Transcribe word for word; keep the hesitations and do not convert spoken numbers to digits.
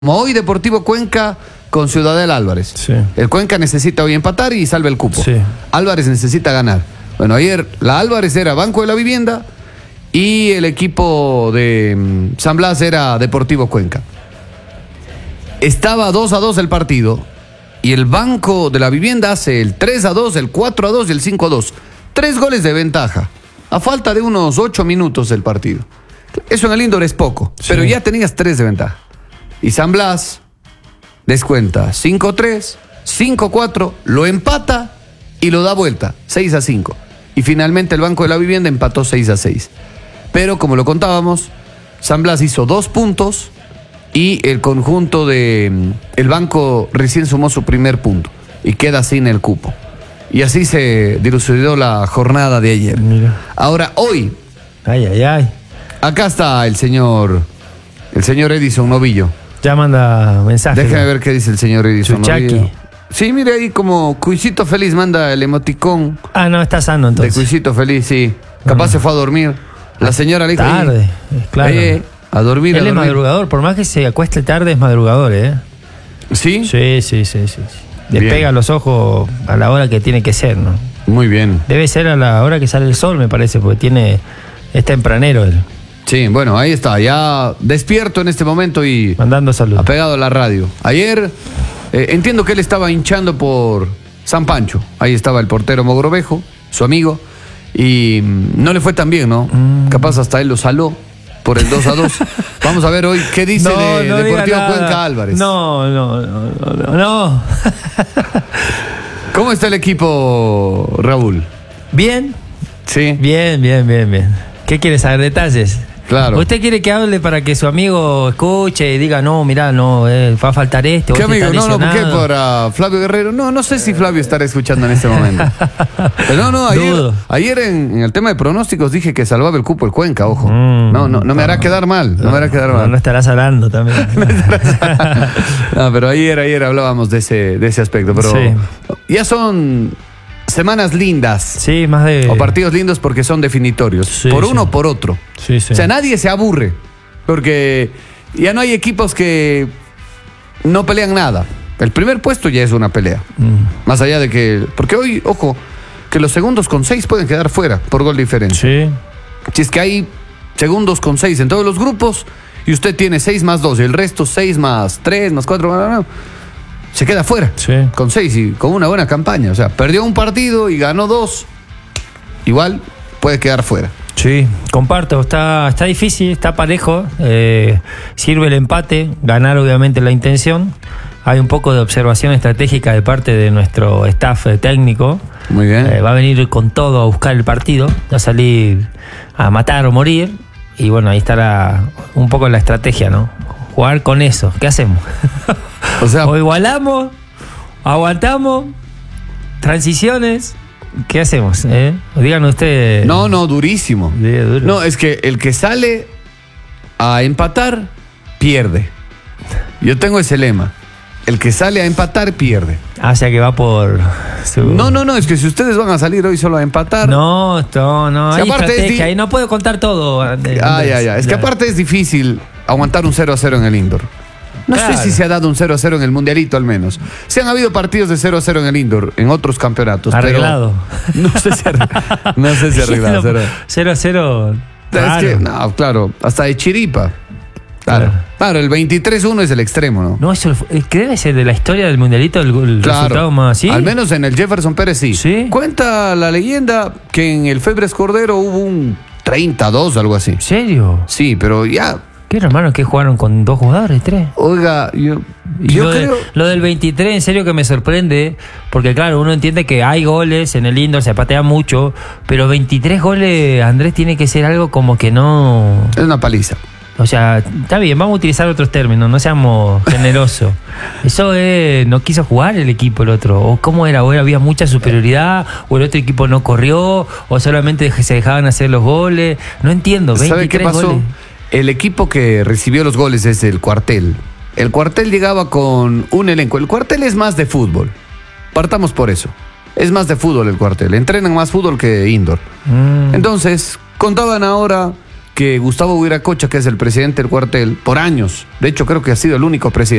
Como hoy Deportivo Cuenca con Ciudadela Álvarez. Sí. El Cuenca necesita hoy empatar y salve el cupo. Sí. Álvarez necesita ganar. Bueno, ayer la Álvarez era Banco de la Vivienda y el equipo de mm, San Blas era Deportivo Cuenca. Estaba dos a dos el partido y el Banco de la Vivienda hace el tres a dos, el cuatro a dos y el cinco a dos. Tres goles de ventaja. A falta de unos ocho minutos del partido. Eso en el Indoor es poco, Sí. pero ya tenías tres de ventaja. Y San Blas descuenta cinco a tres, cinco a cuatro, lo empata y lo da vuelta, seis a cinco. Y finalmente el Banco de la Vivienda empató seis a seis. Pero como lo contábamos, San Blas hizo dos puntos y el conjunto de el Banco recién sumó su primer punto y queda sin el cupo. Y así se dilucidó la jornada de ayer. Mira. Ahora, hoy, Ay, ay, ay. acá está el señor, el señor Edison Novillo. Ya manda mensaje. Déjame ver qué dice el señor Edison Chuchaki. Novillo. Sí, mire ahí como Cuisito Feliz manda el emoticón Ah, no, está sano entonces. de Cuisito Feliz, sí. Capaz Ah. se fue a dormir. La señora le dijo, Tarde, "Ey, claro. ey, a dormir, Él a es dormir". madrugador, por más que se acueste tarde, es madrugador, ¿eh? ¿Sí? Sí, sí, sí, sí. sí. Bien. Despega los ojos a la hora que tiene que ser, ¿no? Muy bien. Debe ser a la hora que sale el sol, me parece, porque tiene es tempranero él, Sí, bueno, ahí está, ya despierto en este momento y mandando saludos. apegado a la radio. Ayer, eh, entiendo que él estaba hinchando por San Pancho. Ahí estaba el portero Mogrovejo, su amigo, y mm, no le fue tan bien, ¿no? Mm. Capaz hasta él lo saló por el dos a dos. Vamos a ver hoy qué dice No, de no diga Deportivo nada. Cuenca Álvarez. No, no, no, no, no, no. ¿Cómo está el equipo, Raúl? Bien, Sí, bien, bien, bien, bien. ¿Qué quiere saber? Detalles. claro. ¿Usted quiere que hable para que su amigo escuche y diga, no, mirá, no, eh, va a faltar este? o ¿Qué este amigo? está No, no, ¿por qué? lesionado"? Para Flavio Guerrero. No, no sé si Flavio estará escuchando en este momento. Pero no, no, ayer, Dudo. ayer en, en el tema de pronósticos dije que salvaba el cupo el Cuenca, ojo. Mm, no, no, no me hará quedar mal, no, me hará quedar No, mal. no estarás hablando también. No, pero ayer, ayer hablábamos de ese, de ese aspecto. Pero Sí. ya son semanas lindas. Sí, más de... O partidos lindos porque son definitorios. Sí, por sí. uno o por otro. Sí, sí. O sea, nadie se aburre. Porque ya no hay equipos que no pelean nada. El primer puesto ya es una pelea. Mm. Más allá de que... Porque hoy, ojo, que los segundos con seis pueden quedar fuera por gol diferente. Sí. Si es que hay segundos con seis en todos los grupos y usted tiene seis más dos y el resto seis más tres más cuatro, no, no, se queda fuera. Sí. Con seis y con una buena campaña. O sea, perdió un partido y ganó dos. Igual puede quedar fuera. Sí, comparto, está, está difícil, está parejo, eh, sirve el empate, ganar obviamente la intención, hay un poco de observación estratégica de parte de nuestro staff eh, técnico, Muy bien. eh, va a venir con todo a buscar el partido, va a salir a matar o morir, y bueno, ahí estará un poco la estrategia, ¿no? Jugar con eso, ¿qué hacemos? O sea, O igualamos, aguantamos, transiciones, ¿qué hacemos? Eh? Digan ustedes. no, no, durísimo. Sí, duro. No, es que el que sale a empatar, pierde. Yo tengo ese lema. El que sale a empatar, pierde. Ah, o sea que va por su... No, no, no, es que si ustedes van a salir hoy solo a empatar... No, no, no. Si Hay aparte es estrategia. di- Ahí no puedo contar todo. Andrés. Ah, ya, ya. Es que aparte es difícil aguantar un cero a cero en el Indoor. No Claro. sé si se ha dado un cero a cero en el Mundialito al menos. Se han habido partidos de cero a cero en el Indoor, en otros campeonatos. Arreglado. Pero no sé si arreglado. No sé si arreglado. cero. cero a cero. Es que, no, claro, hasta de chiripa. Claro. Claro. Claro, el veintitrés uno es el extremo, ¿no? No, eso eh, que debe ser de la historia del mundialito el, el resultado más así. Al menos en el Jefferson Pérez sí. Sí. Cuenta la leyenda que en el Febres Cordero hubo un treinta a dos, algo así. ¿En serio? Sí, pero ya, ¿Qué hermano que jugaron con dos jugadores, tres? oiga, yo, Y yo lo, creo... de, lo del veintitrés, en serio que me sorprende, porque claro, uno entiende que hay goles en el Indoor, se patea mucho, pero veintitrés goles, Andrés, tiene que ser algo como que no... Es una paliza. O sea, está bien, vamos a utilizar otros términos, no seamos generosos. Eso es, no quiso jugar el equipo el otro, o cómo era, o era, había mucha superioridad, o el otro equipo no corrió, o solamente se dejaban hacer los goles, no entiendo, ¿Sabe qué veintitrés pasó? goles. El equipo que recibió los goles es el Cuartel. El Cuartel llegaba con un elenco. El Cuartel es más de fútbol. Partamos por eso. Es más de fútbol el Cuartel. Entrenan más fútbol que indoor. Mm. Entonces, contaban ahora que Gustavo Huiracocha, que es el presidente del cuartel, por años, de hecho creo que ha sido el único presidente,